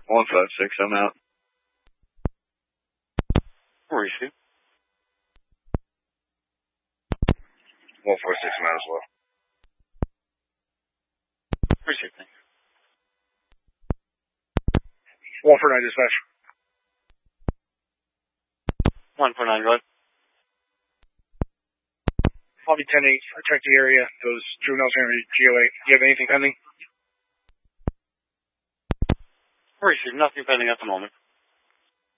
156, I'm out. Receive. 146, I'm out as well. Receive, thanks. 149 dispatch. 149, go ahead. I'll be 10-8. Check the area. Those juveniles are going to be GO8. Do you have anything pending? Receive. Nothing pending at the moment.